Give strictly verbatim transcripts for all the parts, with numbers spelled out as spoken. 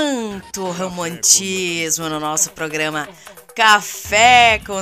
Quanto romantismo no nosso programa Café com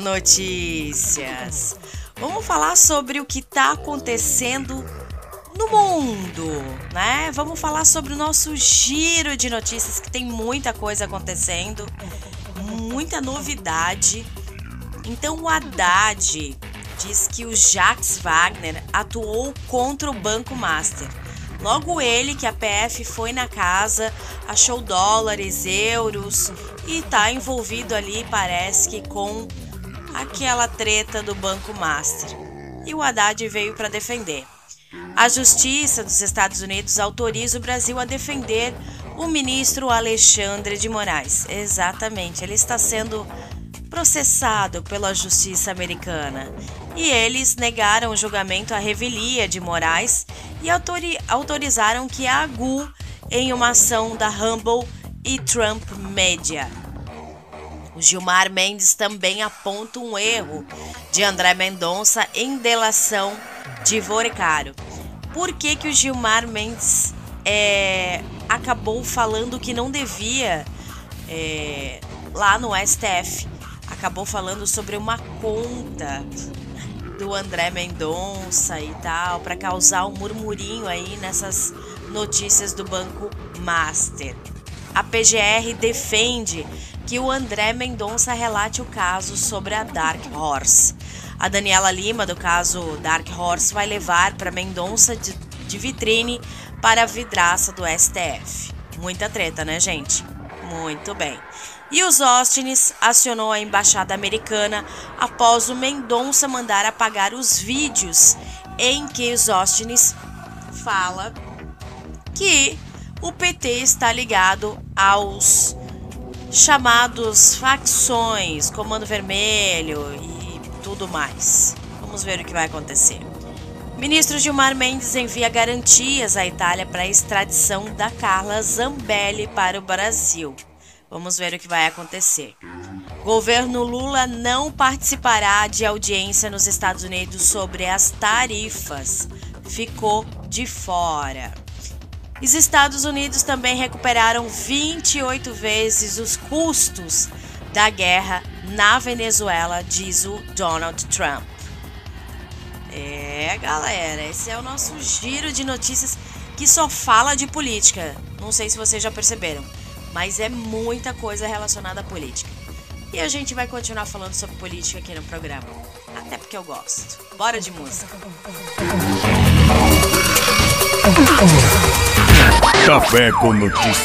Notícias. Vamos falar sobre o que está acontecendo no mundo, né? Vamos falar sobre o nosso giro de notícias, que tem muita coisa acontecendo, muita novidade. Então o Haddad diz que o Jacques Wagner atuou contra o Banco Master. Logo ele, que a P F foi na casa, achou dólares, euros e tá envolvido ali, parece que com aquela treta do Banco Master. E o Haddad veio para defender. A Justiça dos Estados Unidos autoriza o Brasil a defender o ministro Alexandre de Moraes. Exatamente, ele está sendo processado pela Justiça americana. E eles negaram o julgamento à revelia de Moraes e autori- autorizaram que a AGU em uma ação da Rumble e Trump Media. O Gilmar Mendes também aponta um erro de André Mendonça em delação de Vorecaro. Por que que o Gilmar Mendes é, acabou falando que não devia é, lá no S T F? Acabou falando sobre uma conta do André Mendonça e tal, para causar um murmurinho aí nessas notícias do Banco Master. A P G R defende que o André Mendonça relate o caso sobre a Dark Horse. A Daniela Lima, do caso Dark Horse, vai levar para Mendonça de, de vitrine para a vidraça do S T F. Muita treta, né, gente? Muito bem. E os Ostines acionou a embaixada americana após o Mendonça mandar apagar os vídeos em que os Ostines fala que o P T está ligado aos chamados facções, Comando Vermelho e tudo mais. Vamos ver o que vai acontecer. Ministro Gilmar Mendes envia garantias à Itália para a extradição da Carla Zambelli para o Brasil. Vamos ver o que vai acontecer. Governo Lula não participará de audiência nos Estados Unidos sobre as tarifas. Ficou de fora. Os Estados Unidos também recuperaram vinte e oito vezes os custos da guerra na Venezuela, diz o Donald Trump. É, galera, esse é o nosso giro de notícias que só fala de política. Não sei se vocês já perceberam, mas é muita coisa relacionada à política. E a gente vai continuar falando sobre política aqui no programa. Até porque eu gosto. Bora de música. Café com Notícias.